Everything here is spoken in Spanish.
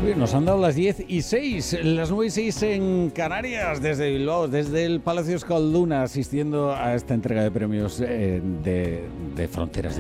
Bien, nos han dado las 10:06, las 9:06 en Canarias, desde Bilbao, desde el Palacio Euskalduna, asistiendo a esta entrega de premios de Fronteras